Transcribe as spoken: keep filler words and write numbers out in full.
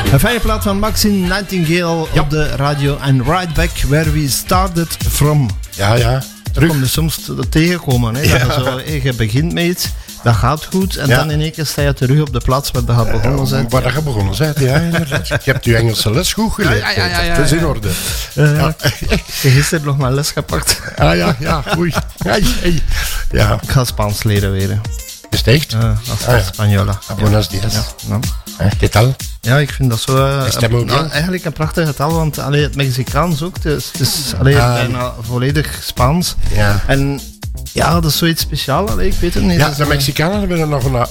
Een fijne plaat van Maxine Nightingale ja. op de radio. En Right Back Where We Started From. Ja, ja. Terug. Kom je soms tegenkomen. Hè? Ja. Dat je, zo, je begint met iets, dat gaat goed. En ja. dan in één keer sta je terug op de plaats waar je begonnen bent. Waar je begonnen bent, ja, inderdaad. Je hebt je Engelse les goed geleerd. Ja, ja, ja, ja, ja. Dat is in orde. Uh, ja. Ik heb gisteren nog mijn les gepakt. Ah ja, ja, oei. Hey, hey. Ja. Ik ga Spaans leren weer. Is het echt? Uh, als ah, ja. Spanjola. Ah, buenos dias. Ja. Ja. Eh, ¿Qué tal? Ja, ik vind dat zo uh, een, nou, eigenlijk een prachtige taal, want allee, het Mexicaans ook, het is, het is allee, ah, bijna volledig Spaans. Ja. En ja, dat is zoiets speciaals, allee, ik weet het niet. Ja, de Mexicanen hebben er nog een